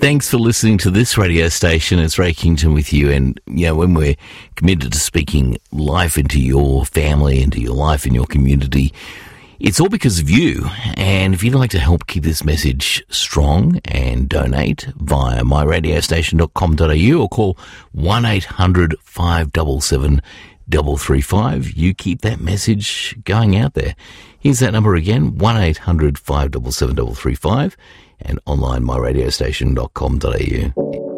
Thanks for listening to this radio station. It's Ray Kington with you. And, when we're committed to speaking life into your family, into your life, in your community, it's all because of you. And if you'd like to help keep this message strong and donate via myradiostation.com.au or call 1-800-577-335, you keep that message going out there. Here's that number again, 1-800-577-335, and online myradiostation.com.au.